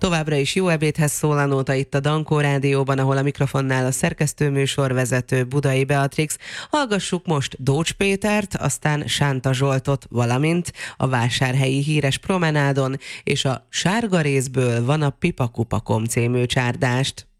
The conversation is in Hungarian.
Továbbra is jó ebédhez szól a nóta itt a Dankó Rádióban, ahol a mikrofonnál a szerkesztőműsorvezető Budai Beatrix. Hallgassuk most Dócs Pétert, aztán Sánta Zsoltot, valamint a vásárhelyi híres promenádon és a Sárga részből van a Pipakupakom című csárdást.